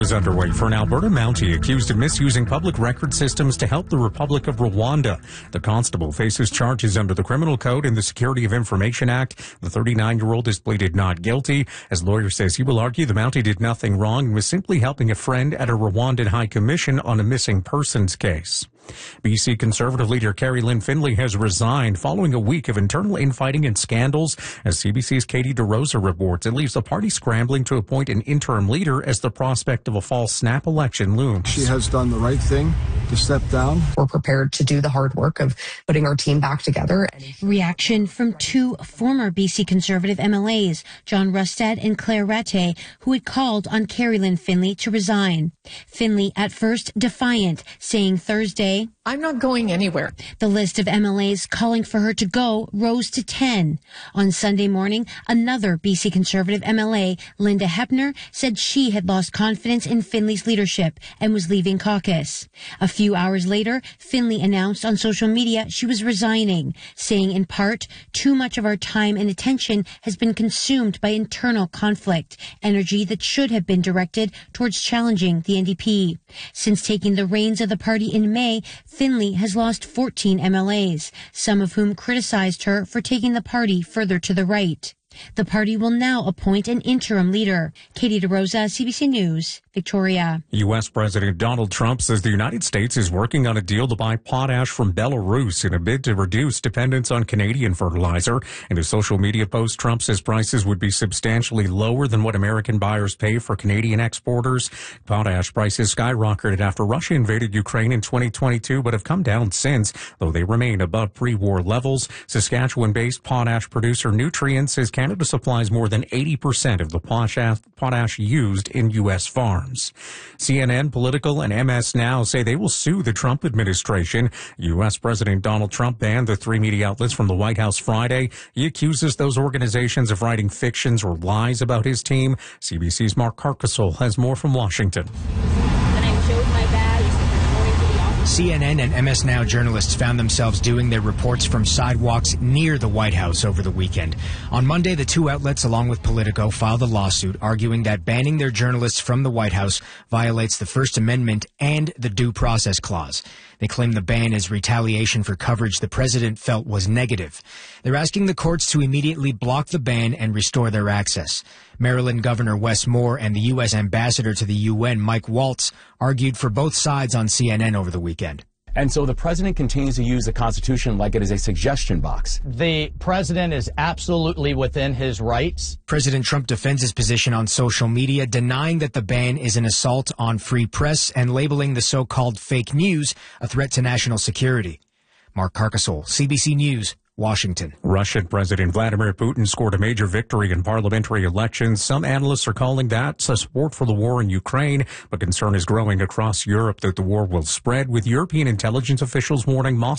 Is underway for an Alberta Mountie accused of misusing public record systems to help the Republic of Rwanda. The constable faces charges under the Criminal Code and the Security of Information Act. The 39-year-old has pleaded not guilty. As lawyer says, he will argue the Mountie did nothing wrong and was simply helping a friend at a Rwandan High Commission on a missing persons case. BC Conservative leader Carrie-Lynne Findlay has resigned following a week of internal infighting and scandals. As CBC's Katie DeRosa reports, it leaves the party scrambling to appoint an interim leader as the prospect of a fall snap election looms. She has done the right thing to step down. We're prepared to do the hard work of putting our team back together. Reaction from two former BC Conservative MLAs, John Rustad and Claire Rattay, who had called on Carrie-Lynne Findlay to resign. Findlay at first defiant, saying Thursday, I'm not going anywhere. The list of MLAs calling for her to go rose to 10. On Sunday morning, another BC Conservative MLA, Linda Hepner, said she had lost confidence in Findlay's leadership and was leaving caucus. A few hours later, Findlay announced on social media she was resigning, saying in part, too much of our time and attention has been consumed by internal conflict, energy that should have been directed towards challenging the NDP. Since taking the reins of the party in May, Findlay has lost 14 MLAs, some of whom criticized her for taking the party further to the right. The party will now appoint an interim leader. Katie DeRosa, CBC News, Victoria. U.S. President Donald Trump says the United States is working on a deal to buy potash from Belarus in a bid to reduce dependence on Canadian fertilizer. In a social media post, Trump says prices would be substantially lower than what American buyers pay for Canadian exporters. Potash prices skyrocketed after Russia invaded Ukraine in 2022, but have come down since, though they remain above pre-war levels. Saskatchewan-based potash producer Nutrien says Canada supplies more than 80% of the potash used in U.S. farms. CNN, Political, and MS Now say they will sue the Trump administration. U.S. President Donald Trump banned the three media outlets from the White House Friday. He accuses those organizations of writing fictions or lies about his team. CBC's Mark Carcasole has more from Washington. When I showed my badge, CNN and MS Now journalists found themselves doing their reports from sidewalks near the White House over the weekend. On Monday, the two outlets, along with Politico, filed a lawsuit arguing that banning their journalists from the White House violates the First Amendment and the Due Process Clause. They claim the ban is retaliation for coverage the president felt was negative. They're asking the courts to immediately block the ban and restore their access. Maryland Governor Wes Moore and the U.S. Ambassador to the UN, Mike Waltz, argued for both sides on CNN over the weekend. And so the president continues to use the Constitution like it is a suggestion box. The president is absolutely within his rights. President Trump defends his position on social media, denying that the ban is an assault on free press and labeling the so-called fake news a threat to national security. Mark Carcasole, CBC News, Washington. Russian President Vladimir Putin scored a major victory in parliamentary elections. Some analysts are calling that support for the war in Ukraine, but concern is growing across Europe that the war will spread, with European intelligence officials warning Moscow